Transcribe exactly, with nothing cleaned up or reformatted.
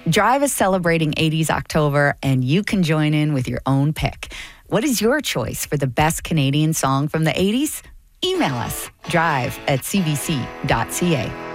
Drive is celebrating eighties October, and you can join in with your own pick. What is your choice for the best Canadian song from the eighties? Email us, drive at c b c dot c a.